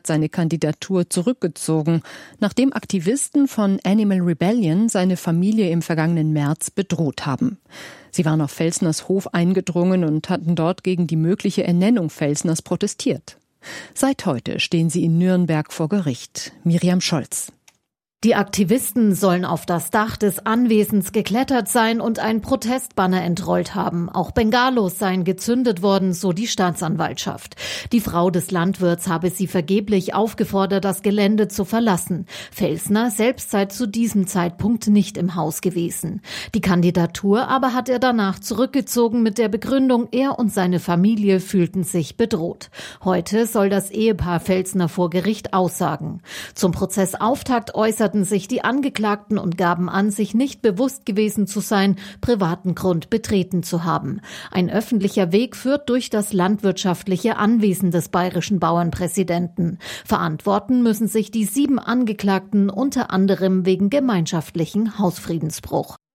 seine Kandidatur zurückgezogen, nachdem Aktivisten von Animal Rebellion seine Familie im vergangenen März bedroht haben. Sie waren auf Felsners Hof eingedrungen und hatten dort gegen die mögliche Ernennung Felsners protestiert. Seit heute stehen sie in Nürnberg vor Gericht. Miriam Scholz. Die Aktivisten sollen auf das Dach des Anwesens geklettert sein und ein Protestbanner entrollt haben. Auch Bengalos seien gezündet worden, so die Staatsanwaltschaft. Die Frau des Landwirts habe sie vergeblich aufgefordert, das Gelände zu verlassen. Felsner selbst sei zu diesem Zeitpunkt nicht im Haus gewesen. Die Kandidatur aber hat er danach zurückgezogen mit der Begründung, er und seine Familie fühlten sich bedroht. Heute soll das Ehepaar Felsner vor Gericht aussagen. Zum Prozessauftakt äußert sich die Angeklagten und gaben an, sich nicht bewusst gewesen zu sein, privaten Grund betreten zu haben. Ein öffentlicher Weg führt durch das landwirtschaftliche Anwesen des bayerischen Bauernpräsidenten. Verantworten müssen sich die 7 Angeklagten unter anderem wegen gemeinschaftlichen Hausfriedensbruch.